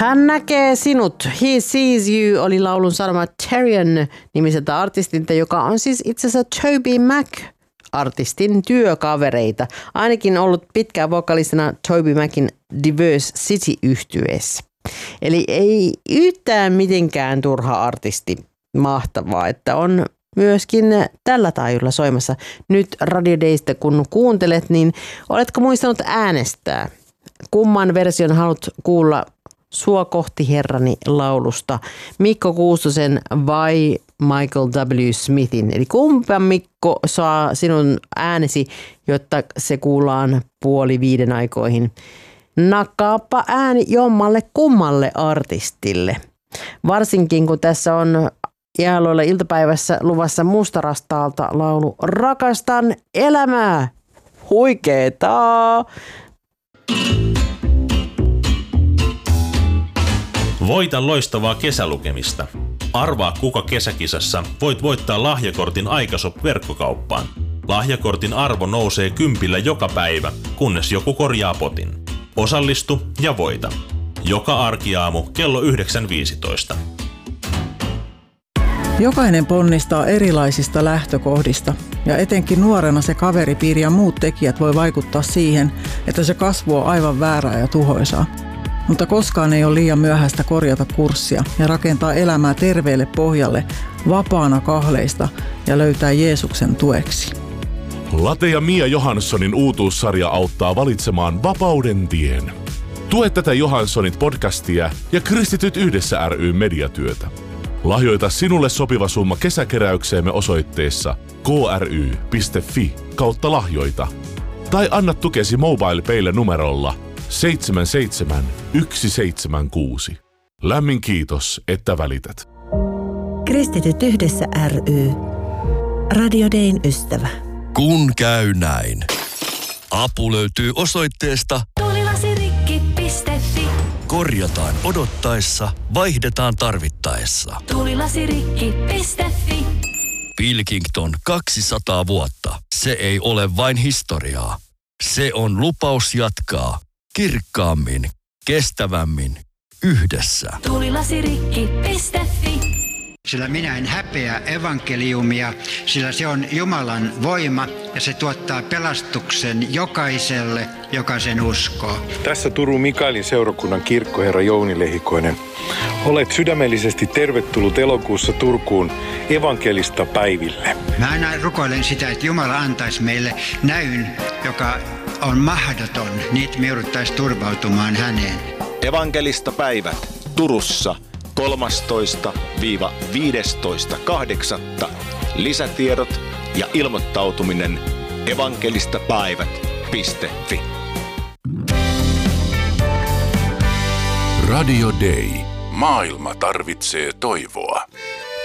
Hän näkee sinut. He Sees You oli laulun sanoma Terrian nimiseltä artistilta, joka on siis itse asiassa Toby Mac artistin työkavereita. Ainakin ollut pitkään vokalistina Toby Macin Diverse City-yhtyeessä. Eli ei yhtään mitenkään turha artisti. Mahtavaa, että on myöskin tällä taajuudella soimassa. Nyt Radio Daystä kun kuuntelet, niin oletko muistanut äänestää? Kumman version haluat kuulla Sua kohti herrani laulusta? Mikko Kuustosen vai Michael W. Smithin? Eli kumpa Mikko saa sinun äänesi, jotta se kuullaan 4:30 aikoihin? Nakkaappa ääni jommalle kummalle artistille. Varsinkin kun tässä on Jääloilla iltapäivässä luvassa Mustarastaalta laulu Rakastan elämää. Huikeeta! Voita loistavaa kesälukemista. Arvaa kuka kesäkisassa voit voittaa lahjakortin Aikashop-verkkokauppaan. Lahjakortin arvo nousee 10 joka päivä, kunnes joku korjaa potin. Osallistu ja voita. Joka arkiaamu kello 9.15. Jokainen ponnistaa erilaisista lähtökohdista ja etenkin nuorena se kaveripiiri ja muut tekijät voi vaikuttaa siihen, että se kasvu on aivan väärää ja tuhoisaa. Mutta koskaan ei ole liian myöhäistä korjata kurssia ja rakentaa elämää terveelle pohjalle, vapaana kahleista ja löytää Jeesuksen tueksi. Late ja Mia Johanssonin uutuussarja auttaa valitsemaan vapauden tien. Tue tätä Johanssonit podcastia ja Kristityt yhdessä ry mediatyötä. Lahjoita sinulle sopiva summa kesäkeräykseemme osoitteessa kry.fi/lahjoita. Tai anna tukesi MobilePaylle numerolla 77176. Lämmin kiitos, että välität. Kristityt yhdessä ry. Radio Dayn ystävä. Kun käy näin. Apu löytyy osoitteesta tuulilasirikki.fi. Korjataan odottaessa, vaihdetaan tarvittaessa. Tuulilasirikki.fi. Pilkington 200 vuotta. Se ei ole vain historiaa. Se on lupaus jatkaa kirkkaammin, kestävämmin, yhdessä. Tuulilasirikki.fi. Sillä minä en häpeä evankeliumia, sillä se on Jumalan voima ja se tuottaa pelastuksen jokaiselle, joka sen uskoo. Tässä Turun Mikaelin seurakunnan kirkkoherra Jouni Lehikoinen. Olet sydämellisesti tervetullut elokuussa Turkuun evankelista päiville. Mä aina rukoilen sitä, että Jumala antaisi meille näyn, joka on mahdoton, niin me jouduttaisiin turvautumaan häneen. Evankelista päivät Turussa 13-15.8. Lisätiedot ja ilmoittautuminen evankelistapäivät.fi. Radio Day. Maailma tarvitsee toivoa.